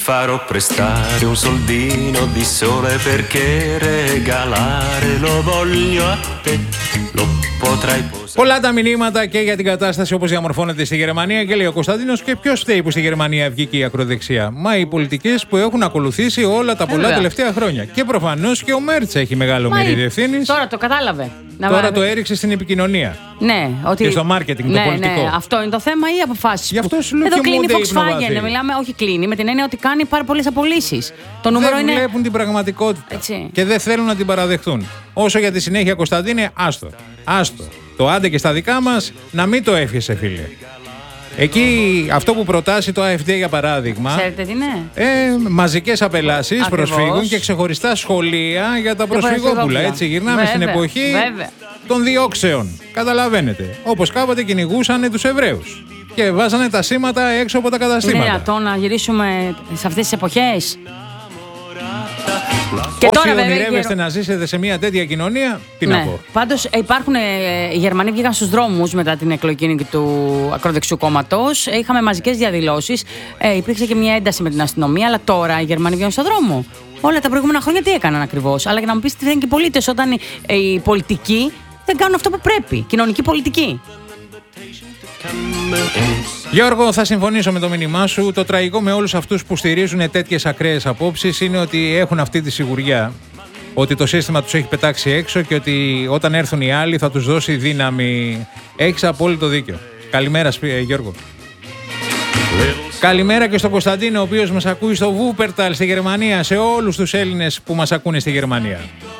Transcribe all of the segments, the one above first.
farò prestare un soldino di sole perché regalare lo voglio a te, lo potrai posare. Πολλά τα μηνύματα και για την κατάσταση όπως διαμορφώνεται στη Γερμανία και λέει ο Κωνσταντίνος, και ποιος φταίει που στη Γερμανία βγήκε η ακροδεξιά? Μα οι πολιτικές που έχουν ακολουθήσει όλα τα πολλά τελευταία χρόνια. Και προφανώς και ο Μέρτς έχει μεγάλο μερίδιο ευθύνης. Τώρα το κατάλαβε. Τώρα το έριξε στην επικοινωνία. Ναι, ότι... Και στο μάρκετινγκ, το πολιτικό. Ναι, αυτό είναι το θέμα ή αποφάσεις? Γι' αυτό σου λέω. Εδώ κλείνει η Volkswagen. Μιλάμε, όχι κλείνει, με την έννοια ότι κάνει πάρα πολλές απολύσεις. Το νούμερο δεν είναι. Δεν βλέπουν την πραγματικότητα. Έτσι. Και δεν θέλουν να την παραδεχτούν. Όσο για τη συνέχεια, Κωνσταντίνε, άστο. Το άντε και στα δικά μας, να μην το εύχεσαι, φίλε. Εκεί αυτό που προτάσει το AfD για παράδειγμα. Ξέρετε τι είναι? Μαζικές απελάσεις προσφύγων και ξεχωριστά σχολεία για τα προσφυγόπουλα. Έτσι, γυρνάμε στην εποχή των διώξεων. Καταλαβαίνετε. Όπως κάποτε κυνηγούσαν τους Εβραίους και βάζανε τα σήματα έξω από τα καταστήματα. Είναι δυνατόν να γυρίσουμε σε αυτές τις εποχές? Και όσοι ονειρεύεστε να ζήσετε σε μια τέτοια κοινωνία, τι να πω. Πάντως υπάρχουν, οι Γερμανοί βγήκαν στους δρόμους μετά την εκλογή του ακροδεξιού κόμματος. Είχαμε μαζικές διαδηλώσεις. Υπήρξε και μια ένταση με την αστυνομία, αλλά τώρα οι Γερμανοί βγαίνουν στον δρόμο. Όλα τα προηγούμενα χρόνια τι έκαναν ακριβώς? Αλλά για να μου πεις τι θέλουν και οι πολίτες όταν οι πολιτικοί δεν κάνουν αυτό που πρέπει. Κοινωνική πολιτική. Γιώργο, θα συμφωνήσω με το μήνυμά σου. Το τραγικό με όλους αυτούς που στηρίζουν τέτοιες ακραίες απόψεις είναι ότι έχουν αυτή τη σιγουριά ότι το σύστημα τους έχει πετάξει έξω και ότι όταν έρθουν οι άλλοι θα τους δώσει δύναμη. Έχεις απόλυτο δίκιο. Καλημέρα, Γιώργο. Καλημέρα και στον Κωνσταντίνο, ο οποίος μας ακούει στο Βούπερταλ στη Γερμανία, σε όλους τους Έλληνες που μας ακούνε στη Γερμανία.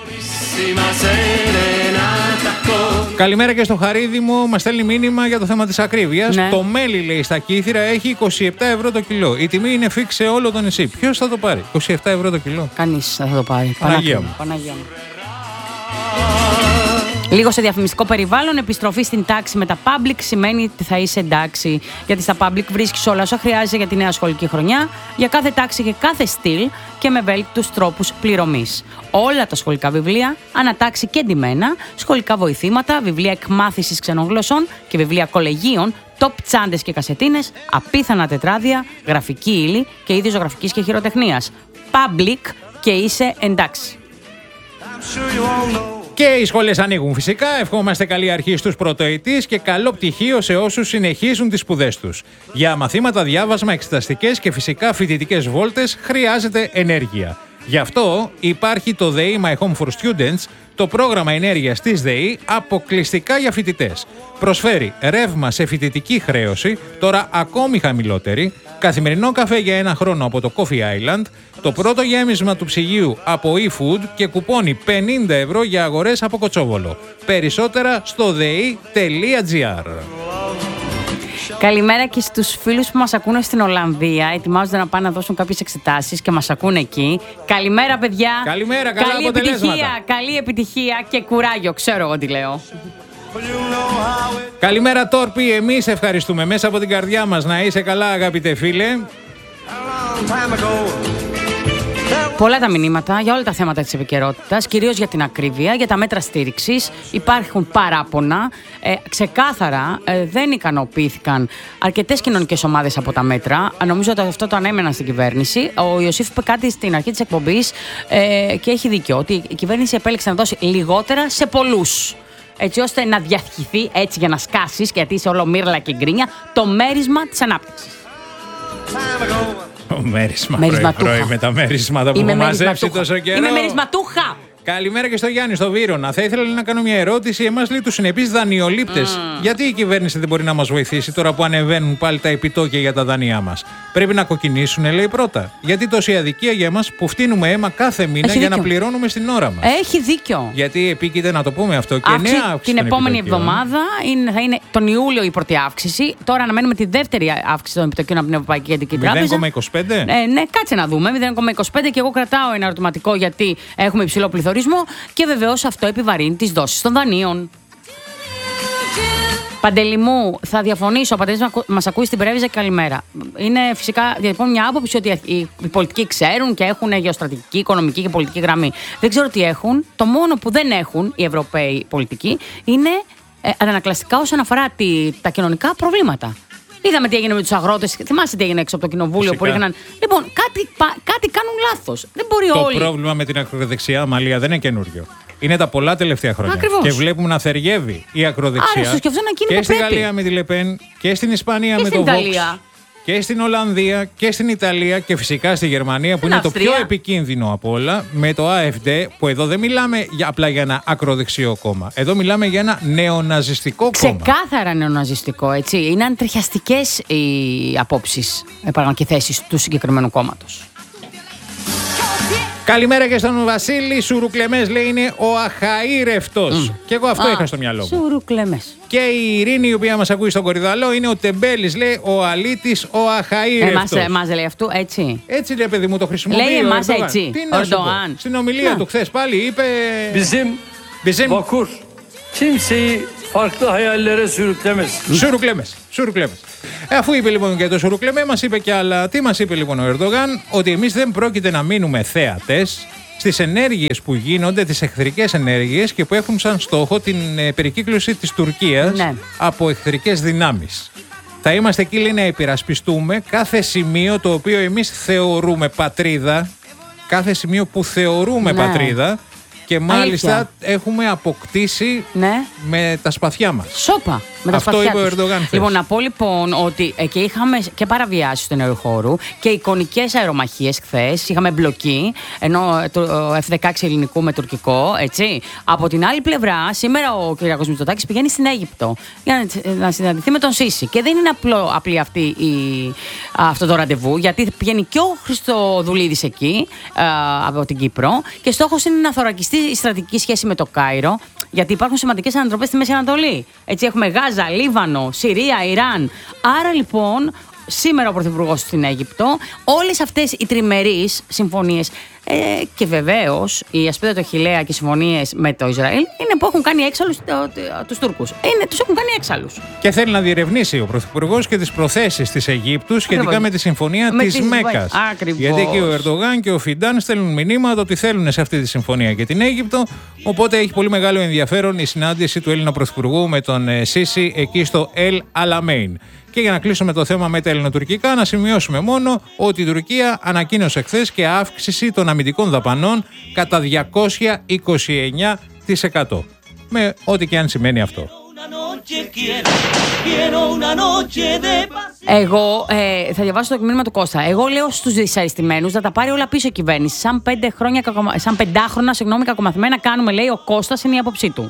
Καλημέρα και στο Χαρίδημο, μας στέλνει μήνυμα για το θέμα της ακρίβειας. Ναι. Το μέλι, λέει, στα Κύθυρα έχει 27 ευρώ το κιλό. Η τιμή είναι φίξ σε όλο το νησί. Ποιος θα το πάρει? 27 ευρώ το κιλό. Κανείς δεν θα το πάρει. Παναγία μου. Λίγο σε διαφημιστικό περιβάλλον, επιστροφή στην τάξη με τα public σημαίνει ότι θα είσαι εντάξει. Γιατί στα public βρίσκεις όλα όσα χρειάζεσαι για τη νέα σχολική χρονιά, για κάθε τάξη και κάθε στυλ και με ευέλικτους τρόπους πληρωμής. Όλα τα σχολικά βιβλία, ανατάξει και εντυμένα, σχολικά βοηθήματα, βιβλία εκμάθησης ξενών γλωσσών και βιβλία κολεγίων, top τσάντες και κασετίνες, απίθανα τετράδια, γραφική ύλη και είδη ζωγραφικής και χειροτεχνίας. Public και είσαι εντάξει. Και οι σχολές ανοίγουν φυσικά. Ευχόμαστε καλή αρχή στους πρωτοετής και καλό πτυχίο σε όσους συνεχίζουν τις σπουδές τους. Για μαθήματα, διάβασμα, εξεταστικές και φυσικά φοιτητικές βόλτες χρειάζεται ενέργεια. Γι' αυτό υπάρχει το ΔΕΗ My Home for Students, το πρόγραμμα ενέργειας της ΔΕΗ αποκλειστικά για φοιτητές. Προσφέρει ρεύμα σε φοιτητική χρέωση, τώρα ακόμη χαμηλότερη, καθημερινό καφέ για 1 χρόνο από το Coffee Island, το πρώτο γέμισμα του ψυγείου από eFood και κουπόνι 50 ευρώ για αγορές από Κοτσόβολο. Περισσότερα στο dei.gr. Καλημέρα και στους φίλους που μας ακούνε στην Ολλανδία. Ετοιμάζονται να πάνε να δώσουν κάποιες εξετάσεις και μας ακούνε εκεί. Καλημέρα, παιδιά. Καλημέρα, καλή επιτυχία. Καλή επιτυχία και κουράγιο. Ξέρω εγώ τι λέω. Καλημέρα, Τόρπι. Εμείς ευχαριστούμε μέσα από την καρδιά μας. Να είσαι καλά, αγαπητέ φίλε. Πολλά τα μηνύματα για όλα τα θέματα της επικαιρότητας, κυρίως για την ακρίβεια, για τα μέτρα στήριξης. Υπάρχουν παράπονα. Ξεκάθαρα δεν ικανοποιήθηκαν αρκετές κοινωνικές ομάδες από τα μέτρα. Νομίζω ότι αυτό το ανέμεναν στην κυβέρνηση. Ο Ιωσήφ είπε κάτι στην αρχή της εκπομπής και έχει δίκιο, ότι η κυβέρνηση επέλεξε να δώσει λιγότερα σε πολλούς. Έτσι ώστε να διαχυθεί, έτσι για να σκάσεις, γιατί είσαι όλο μύρλα και γκρίνια, το μέρισμα της ανάπτυξης. Πρωί με τα μέρισματα που έχω μαζέψει τόσο καιρό. Είμαι μερισματούχα. Καλημέρα και στο Γιάννη, στο Βύρωνα. Θα ήθελα να κάνω μια ερώτηση. Εμάς, λέει, τους συνεπείς δανειολήπτες. Γιατί η κυβέρνηση δεν μπορεί να μας βοηθήσει τώρα που ανεβαίνουν πάλι τα επιτόκια για τα δάνειά μας? Πρέπει να κοκκινήσουν, λέει, πρώτα. Γιατί τόση αδικία για εμάς που φτύνουμε αίμα κάθε μήνα για να πληρώνουμε στην ώρα μας? Έχει δίκιο. Γιατί επίκειται, να το πούμε αυτό, και νέα αύξηση. Την επόμενη εβδομάδα θα είναι τον Ιούλιο η πρώτη αύξηση. Τώρα αναμένουμε τη δεύτερη αύξηση των επιτοκίων από την Ευρωπαϊκή Κεντρική Τράπεζα. 0,25. Ναι, κάτσε να δούμε. 0,25 και εγώ κρατάω ένα ερωτηματικό γιατί έχουμε υψηλό πληθωρισμό. Και βεβαίως αυτό επιβαρύνει τις δόσεις των δανείων. Παντελή μου, θα διαφωνήσω. Ο Παντελής μας ακούει στην Πρέβιζα. Καλημέρα. Είναι φυσικά διατυπώνω μια άποψη ότι οι πολιτικοί ξέρουν και έχουν γεωστρατηγική, οικονομική και πολιτική γραμμή. Δεν ξέρω τι έχουν. Το μόνο που δεν έχουν οι Ευρωπαίοι πολιτικοί είναι αντανακλαστικά όσον αφορά τα κοινωνικά προβλήματα. Είδαμε τι έγινε με τους αγρότες. Θυμάσαι τι έγινε έξω από το κοινοβούλιο που ρίχναν. Λοιπόν, κάτι κάτι κάνουν λάθος. Δεν μπορεί όλοι. Το πρόβλημα με την ακροδεξιά, Μαλία, δεν είναι καινούριο. Είναι τα πολλά τελευταία χρόνια. Ακριβώς. Και βλέπουμε να θεργεύει η ακροδεξιά. Άρα, και στη Γαλλία με τη Λεπέν και στην Ισπανία και με στην το Ιταλία. Vox. Και στην Ολλανδία και στην Ιταλία και φυσικά στη Γερμανία που είναι Αυστρία. το πιο επικίνδυνο από όλα, με το AfD, που εδώ δεν μιλάμε απλά για ένα ακροδεξιό κόμμα. Εδώ μιλάμε για ένα νεοναζιστικό κόμμα. Ξεκάθαρα νεοναζιστικό, έτσι. Είναι αντριχιαστικές οι απόψεις και θέσεις του συγκεκριμένου κόμματος. Καλημέρα και στον Βασίλη. Σουρουκλεμές λέει είναι ο αχαήρευτος. Και εγώ αυτό είχα στο μυαλό μου. Σουρουκλεμές. Και η Ειρήνη, η οποία μας ακούει στον Κορυδαλό, είναι ο Τεμπέλης, λέει ο αλήτης, ο αχαήρευτος. Εμάς λέει αυτό έτσι. Έτσι ρε παιδί μου, το χρησιμοποιεί. Λέει ο εμάς Ερντογάν. έτσι. Τι να σου πω. Ερντογάν. Στην ομιλία του χθες πάλι είπε. Bizim vakur kimseyi farklı hayallere sürüklemez. Σουρουκλέμες. Αφού είπε λοιπόν και το σουρουκλεμέ, μας είπε και άλλα. Τι μας είπε λοιπόν ο Ερντογάν? Ότι εμείς δεν πρόκειται να μείνουμε θέατες στις ενέργειες που γίνονται, τις εχθρικές ενέργειες και που έχουν σαν στόχο την περικύκλωση της Τουρκίας από εχθρικές δυνάμεις. Θα είμαστε εκεί, λέει, να υπερασπιστούμε κάθε σημείο το οποίο εμείς θεωρούμε πατρίδα, κάθε σημείο που θεωρούμε πατρίδα. Και μάλιστα έχουμε αποκτήσει με τα σπαθιά μας. Σόπα. Με τα αυτό σπαθιά είπε ο τους. Ερντογάν χθες. Λοιπόν, να πω λοιπόν ότι και είχαμε και παραβιάσεις του εναεροχώρου και εικονικές αερομαχίες χθες. Είχαμε μπλοκή, ενώ το F-16 ελληνικού με τουρκικό, έτσι. Από την άλλη πλευρά, σήμερα ο Κυριάκος Μητσοτάκης πηγαίνει στην Αίγυπτο για να συναντηθεί με τον Σίση. Και δεν είναι απλή αυτό το ραντεβού, γιατί πηγαίνει και ο Χριστοδουλίδης εκεί, από την Κύπρο, και στόχος είναι να θωρακιστεί η στρατηγική σχέση με το Κάιρο, γιατί υπάρχουν σημαντικές ανατροπές στη Μέση Ανατολή. Έτσι, έχουμε Γάζα, Λίβανο, Συρία, Ιράν. Άρα λοιπόν, σήμερα ο Πρωθυπουργός στην Αίγυπτο, όλες αυτές οι τριμερείς συμφωνίες και βεβαίως η ασπίδα του Αχιλλέα και οι συμφωνίες με το Ισραήλ είναι που έχουν κάνει έξαλλους τους Τούρκους. Τους έχουν κάνει έξαλλους. Και θέλει να διερευνήσει ο Πρωθυπουργός και τις προθέσεις της Αιγύπτου σχετικά με τη συμφωνία της Μέκκας. Γιατί εκεί ο Ερντογάν και ο Φιντάν στέλνουν μηνύματα ότι θέλουν σε αυτή τη συμφωνία και την Αίγυπτο. Οπότε έχει πολύ μεγάλο ενδιαφέρον η συνάντηση του Έλληνα Πρωθυπουργού με τον Σίση εκεί στο Ελ Αλαμέιν. Και για να κλείσουμε το θέμα με τα ελληνοτουρκικά, να σημειώσουμε μόνο ότι η Τουρκία ανακοίνωσε χθες και αύξηση των αμυντικών δαπανών κατά 229%. Με ό,τι και αν σημαίνει αυτό. Εγώ θα διαβάσω το μήνυμα του Κώστα. Εγώ λέω στους δυσαρεστημένους να τα πάρει όλα πίσω η κυβέρνηση. Σαν πεντάχρονα, κακομαθημένα κάνουμε, λέει ο Κώστας, είναι η άποψή του.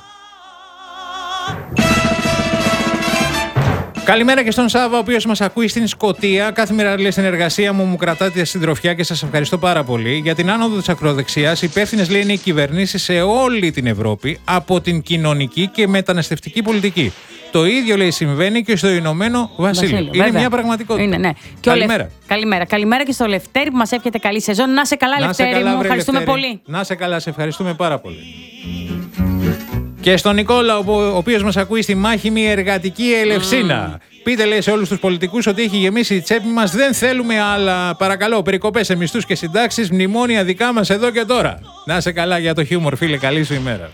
Καλημέρα και στον Σάβα, ο οποίος μας ακούει στην Σκωτία. Κάθε μέρα, λέει, στην εργασία μου κρατάτε συντροφιά και σας ευχαριστώ πάρα πολύ. Για την άνοδο της ακροδεξιάς, υπεύθυνες, λέει, είναι οι κυβερνήσεις σε όλη την Ευρώπη από την κοινωνική και μεταναστευτική πολιτική. Το ίδιο, λέει, συμβαίνει και στο Ηνωμένο Βασίλειο. Είναι βέβαια μια πραγματικότητα. Είναι, ναι. Καλημέρα. Καλημέρα και στο Λευτέρη που μας εύχεται καλή σεζόν. Να σε καλά, Λευτέρη μου. Ευχαριστούμε πολύ. Να σε καλά, σε ευχαριστούμε πάρα πολύ. Και στον Νικόλα, ο οποίος μας ακούει στη μάχημη εργατική Ελευσίνα. Πείτε, λέει, σε όλους τους πολιτικούς ότι έχει γεμίσει η τσέπη μας. Δεν θέλουμε άλλα. Παρακαλώ, περικοπές σε μισθούς και συντάξεις. Μνημόνια δικά μας εδώ και τώρα. Να σε καλά για το χιούμορ, φίλε. Καλή σου ημέρα.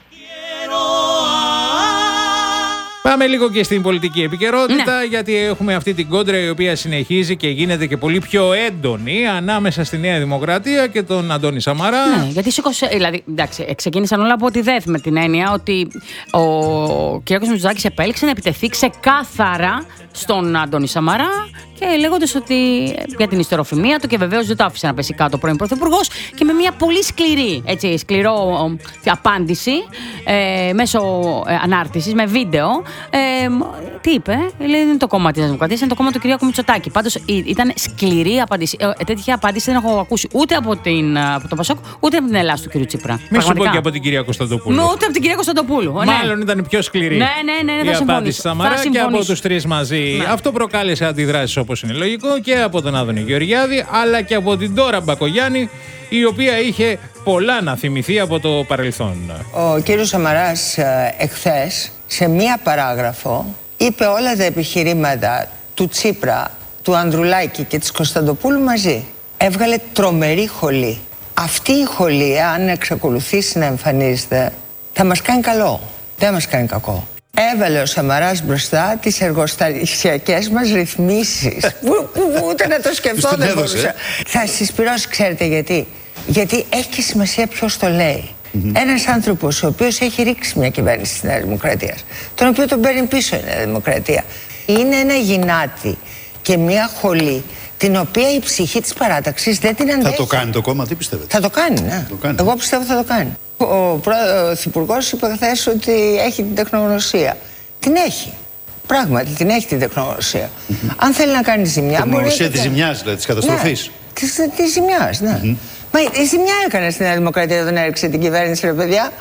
Πάμε λίγο και στην πολιτική επικαιρότητα, γιατί έχουμε αυτή την κόντρα η οποία συνεχίζει και γίνεται και πολύ πιο έντονη ανάμεσα στη Νέα Δημοκρατία και τον Αντώνη Σαμαρά. Ναι, γιατί δηλαδή, εντάξει, ξεκίνησαν όλα από τη ΔΕΘ με την έννοια ότι ο κ. Μητσοτάκης επέλεξε να επιτεθεί ξεκάθαρα στον Αντώνη Σαμαρά και λέγοντας ότι για την ιστεροφημία του, και βεβαίως δεν το άφησε να πέσει κάτω ο πρώην Πρωθυπουργός, και με μια πολύ σκληρό απάντηση μέσω ανάρτησης με βίντεο. Τι είπε? Λέει, είναι το κόμμα της Δημοκρατίας, είναι το κόμμα του κ. Μητσοτάκη. Πάντως ήταν σκληρή απάντηση. Τέτοια απάντηση δεν έχω ακούσει ούτε από το Πασόκ, ούτε από την Ελλάδα του κ. Τσίπρα. Μην σου πω και από την κυρία Κωνσταντοπούλου. Ούτε από την κυρία Κωνσταντοπούλου. Μάλλον ήταν πιο σκληρή η απάντηση Σαμαρά και από τους τρεις μαζί. Ναι. Αυτό προκάλεσε αντιδράσεις, όπως είναι λογικό, και από τον Άδωνη Γεωργιάδη, αλλά και από την Ντόρα Μπακογιάννη, η οποία είχε πολλά να θυμηθεί από το παρελθόν. Ο κύριος Σαμαράς εχθές σε μία παράγραφο είπε όλα τα επιχειρήματα του Τσίπρα, του Ανδρουλάκη και της Κωνσταντοπούλου μαζί. Έβγαλε τρομερή χολή. Αυτή η χολή, αν εξακολουθήσει να εμφανίζεται, θα μας κάνει καλό. Δεν μας κάνει κακό. Έβαλε ο Σαμαράς μπροστά τις εργοστασιακές μας ρυθμίσεις που ούτε να το σκεφτώ δεν μπορούσα. Θα συσπυρώσει, ξέρετε γιατί? Γιατί έχει και σημασία ποιος το λέει. Ένας άνθρωπος ο οποίος έχει ρίξει μια κυβέρνηση της Νέας Δημοκρατίας, τον οποίο τον παίρνει πίσω η Νέα Δημοκρατία, είναι ένα γυνάτι και μια χολή την οποία η ψυχή της παράταξης δεν την αντέχει. Θα το κάνει το κόμμα, τι πιστεύετε? Θα το κάνει, ναι. Εγώ πιστεύω θα το κάνει. Ο Πρωθυπουργός είπε χθες ότι έχει την τεχνογνωσία. Την έχει. Πράγματι, την έχει την τεχνογνωσία. Αν θέλει να κάνει ζημιά. Τεχνογνωσία της ζημιάς, δηλαδή της καταστροφής. Ναι, της ζημιάς, ναι. Μα η ζημιά έκανε στην Νέα Δημοκρατία όταν έριξε την κυβέρνηση, ρε παιδιά.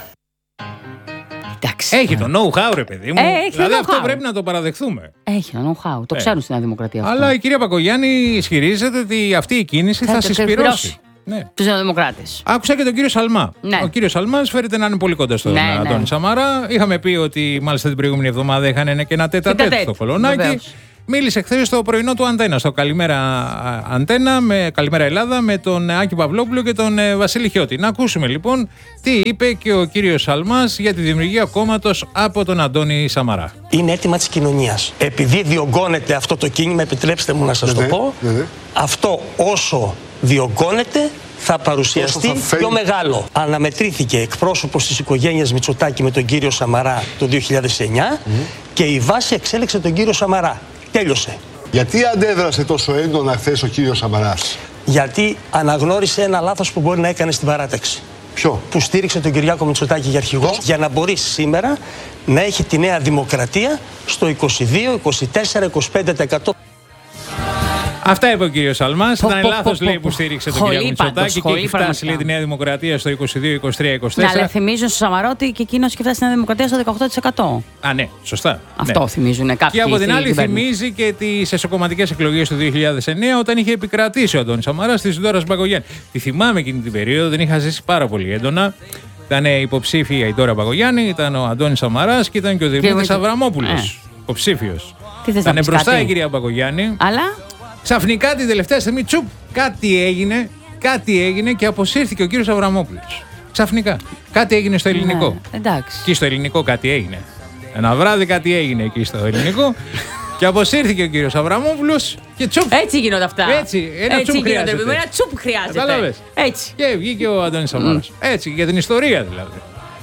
Εντάξει. Έχει το know-how, ρε παιδί μου. Δηλαδή αυτό πρέπει να το παραδεχθούμε. Έχει το know-how. Το ξέρουν στην Νέα Δημοκρατία αυτό. Αλλά η κυρία Μπακογιάννη ισχυρίζεται ότι αυτή η κίνηση θα συσπυρώσει. Ναι. Τους νεοδημοκράτες. Άκουσα και τον κύριο Σαλμά. Ναι. Ο κύριος Σαλμάς φέρεται να είναι πολύ κοντά στον Αντώνη Σαμαρά. Είχαμε πει ότι μάλιστα την προηγούμενη εβδομάδα είχαν και ένα τέτα-τέτ στο Κολονάκι. Μίλησε χθες στο πρωινό του Αντένα, στο Καλημέρα Αντένα, Καλημέρα Ελλάδα, με τον Άκη Παυλόπουλο και τον Βασίλη Χιώτη. Να ακούσουμε λοιπόν τι είπε και ο κύριος Σαλμάς για τη δημιουργία κόμματος από τον Αντώνη Σαμαρά. Είναι αίτημα της κοινωνίας. Επειδή διωγγώνεται αυτό το κίνημα, επιτρέψτε μου να σας το πω, αυτό όσο διωγγώνεται θα παρουσιαστεί πιο μεγάλο. Αναμετρήθηκε εκπρόσωπος της οικογένειας Μητσοτάκη με τον κύριο Σαμαρά το 2009 και η βάση εξέλεξε τον κύριο Σαμαρά. Τέλειωσε. Γιατί αντέδρασε τόσο έντονα χθες ο κύριος Σαμαράς? Γιατί αναγνώρισε ένα λάθος που μπορεί να έκανε στην παράταξη. Ποιο? Που στήριξε τον Κυριάκο Μητσοτάκη για αρχηγό, για να μπορεί σήμερα να έχει τη Νέα Δημοκρατία στο 22, 24, 25%. Αυτά είπε ο κύριος Σαλμάς. Ήταν λάθος, λέει, που στήριξε τον κύριο Μητσοτάκη και έχει φτάσει, λέει, τη Νέα Δημοκρατία στο 22, 23, 24. Ναι, αλλά θυμίζουν στο Σαμαρά ότι και εκείνος έχει φτάσει στη Νέα Δημοκρατία στο 18%. Α, ναι, σωστά. Αυτό θυμίζουν κάποιοι. Και από την άλλη, θυμίζει και τις εσωκομματικές εκλογές του 2009, όταν είχε επικρατήσει ο Αντώνης Σαμαράς της Ντόρας Μπακογιάννη. Τη θυμάμαι εκείνη την περίοδο, την είχα ζήσει πάρα πολύ έντονα. Ήταν υποψήφια η Ντόρα Μπακογιάννη, ήταν ο Αντώνης Σαμαράς και ήταν και ο Δημήτρης Αβραμόπουλος υποψήφιος. Ήταν μπροστά η κυρία Μπακογιάννη. Αλλά. Ξαφνικά την τελευταία στιγμή, τσουπ, κάτι έγινε και αποσύρθηκε ο κύριος Αβραμόπουλος. Ξαφνικά. Κάτι έγινε στο ελληνικό. Εντάξει. Και στο ελληνικό κάτι έγινε. Ένα βράδυ κάτι έγινε εκεί στο ελληνικό. Και αποσύρθηκε ο κύριος Αβραμόπουλος και τσουπ. Έτσι γίνονται αυτά. Έτσι, ένα τσουπ χρειάζεται. Ένα τσουπ χρειάζεται. Κατάλαβες. Έτσι. Και βγήκε ο Αντώνης Σαμαράς. Έτσι, για την ιστορία δηλαδή.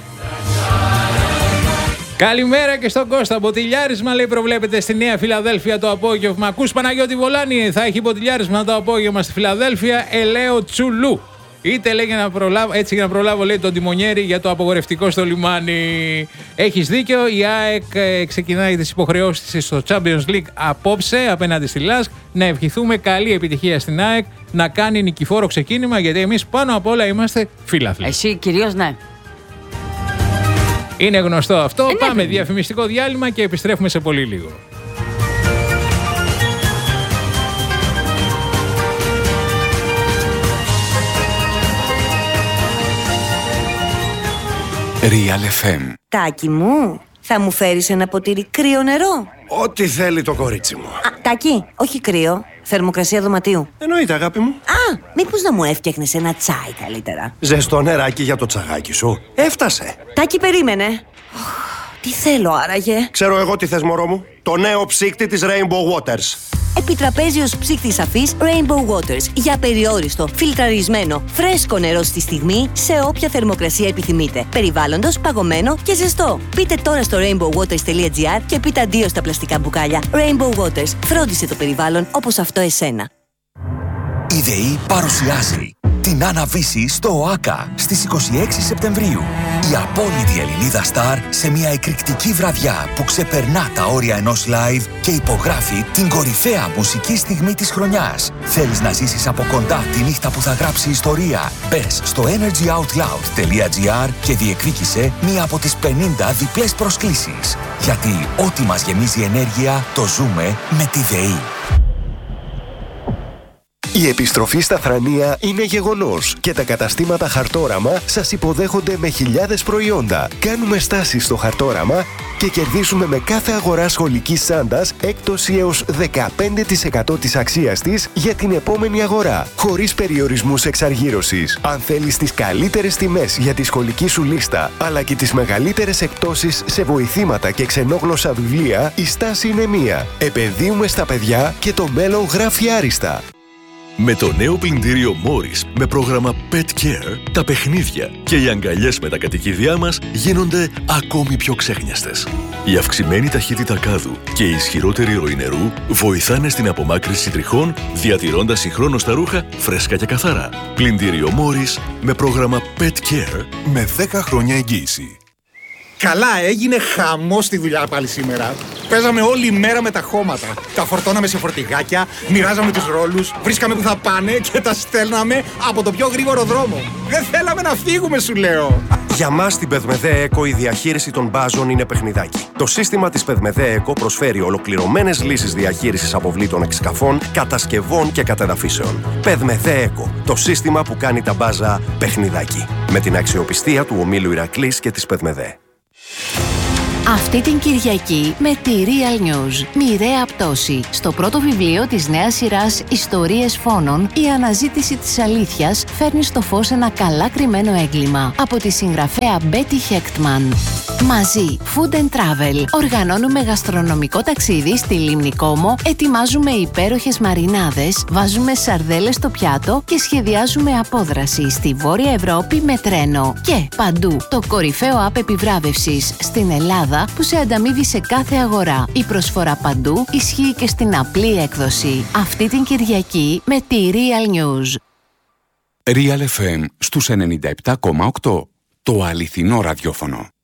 Καλημέρα και στον Κώστα. Μποτιλιάρισμα, λέει, προβλέπεται στη Νέα Φιλαδέλφια το απόγευμα. Ακούς, Παναγιώτη Βολάνη, θα έχει μποτιλιάρισμα το απόγευμα στη Φιλαδέλφια. Ελαίο Τσουλού. Είτε λέει έτσι για να προλάβω, λέει, τον τιμονιέρι για το απογορευτικό στο λιμάνι. Έχεις δίκιο. Η ΑΕΚ ξεκινάει τις υποχρεώσεις της στο Champions League απόψε απέναντι στη ΛΑΣΚ. Να ευχηθούμε καλή επιτυχία στην ΑΕΚ, να κάνει νικηφόρο ξεκίνημα, γιατί εμείς πάνω απ' όλα είμαστε φίλαθλοι. Εσύ κυρίως, ναι. Είναι γνωστό αυτό. Πάμε διαφημιστικό διάλειμμα και επιστρέφουμε σε πολύ λίγο. Real FM. Τάκη μου, θα μου φέρεις ένα ποτήρι κρύο νερό? Ό,τι θέλει το κορίτσι μου. Τάκη, όχι κρύο. Θερμοκρασία δωματίου. Εννοείται, αγάπη μου. Μήπως να μου έφτιαχνες ένα τσάι καλύτερα? Ζεστό νεράκι για το τσαγάκι σου. Έφτασε. Τάκη, περίμενε. Τι θέλω άραγε? Ξέρω εγώ τι θες, μωρό μου. Το νέο ψύκτη της Rainbow Waters. Επιτραπέζιος ψύκτης σαφής Rainbow Waters. Για περιόριστο, φιλτραρισμένο, φρέσκο νερό στη στιγμή, σε όποια θερμοκρασία επιθυμείτε. Περιβάλλοντος, παγωμένο και ζεστό. Μπείτε τώρα στο rainbowwaters.gr και πείτε αντίο στα πλαστικά μπουκάλια. Rainbow Waters. Φρόντισε το περιβάλλον όπως αυτό εσένα. Η ΔΕΗ παρουσιάζει την Αναβίση στο ΟΑΚΑ στις 26 Σεπτεμβρίου. Η απόλυτη Ελληνίδα στάρ σε μια εκρηκτική βραδιά που ξεπερνά τα όρια ενός live και υπογράφει την κορυφαία μουσική στιγμή της χρονιάς. Θέλεις να ζήσεις από κοντά τη νύχτα που θα γράψει ιστορία? Μπες στο energyoutloud.gr και διεκδίκησε μία από τις 50 διπλές προσκλήσεις. Γιατί ό,τι μας γεμίζει ενέργεια το ζούμε με τη ΔΕΗ. Η επιστροφή στα Θρανία είναι γεγονός και τα καταστήματα Χαρτόραμα σας υποδέχονται με χιλιάδες προϊόντα. Κάνουμε στάσεις στο Χαρτόραμα και κερδίσουμε με κάθε αγορά σχολικής τσάντας έκπτωση έως 15% της αξίας της για την επόμενη αγορά, χωρίς περιορισμούς εξαργύρωσης. Αν θέλεις τις καλύτερες τιμές για τη σχολική σου λίστα, αλλά και τις μεγαλύτερες εκπτώσεις σε βοηθήματα και ξενόγλωσσα βιβλία, η στάση είναι μία. Επενδύουμε στα παιδιά και το μέλλον γράφει άριστα. Με το νέο πλυντήριο Morris με πρόγραμμα Pet Care, τα παιχνίδια και οι αγκαλιές με τα κατοικίδια μας γίνονται ακόμη πιο ξέχνιαστες. Η αυξημένη ταχύτητα κάδου και η ισχυρότερη ροή νερού βοηθάνε στην απομάκρυνση τριχών, διατηρώντας συγχρόνως τα ρούχα φρέσκα και καθαρά. Πλυντήριο Morris με πρόγραμμα Pet Care με 10 χρόνια εγγύηση. Καλά, έγινε χαμός στη δουλειά πάλι σήμερα. Παίζαμε όλη μέρα με τα χώματα. Τα φορτώναμε σε φορτηγάκια, μοιράζαμε τους ρόλους, βρίσκαμε που θα πάνε και τα στέλναμε από το πιο γρήγορο δρόμο. Δεν θέλαμε να φύγουμε, σου λέω. Για μας στην Πεδμεδέ Eco η διαχείριση των μπάζων είναι παιχνιδάκι. Το σύστημα της Πεδμεδέ Eco προσφέρει ολοκληρωμένες λύσεις διαχείρισης αποβλήτων εξκαφών, κατασκευών και κατεδαφίσεων. Πεδμεδέ Eco, το σύστημα που κάνει τα μπάζα παιχνιδάκι. Με την αξιοπιστία του ομίλου Ηρακλής και της Πεδμεδέ. Αυτή την Κυριακή με τη Real News. Μοιραία πτώση. Στο πρώτο βιβλίο της νέας σειράς Ιστορίες Φόνων, η αναζήτηση της αλήθειας φέρνει στο φως ένα καλά κρυμμένο έγκλημα. Από τη συγγραφέα Betty Hechtman. Μαζί, Food and Travel. Οργανώνουμε γαστρονομικό ταξίδι στη Λίμνη Κόμο, ετοιμάζουμε υπέροχες μαρινάδες, βάζουμε σαρδέλες στο πιάτο και σχεδιάζουμε απόδραση στη Βόρεια Ευρώπη με τρένο. Και παντού, το κορυφαίο app επιβράβευσης στην Ελλάδα που σε ανταμείβει σε κάθε αγορά. Η προσφορά παντού ισχύει και στην απλή έκδοση. Αυτή την Κυριακή με τη Real News. Real FM στους 97,8. Το αληθινό ραδιόφωνο.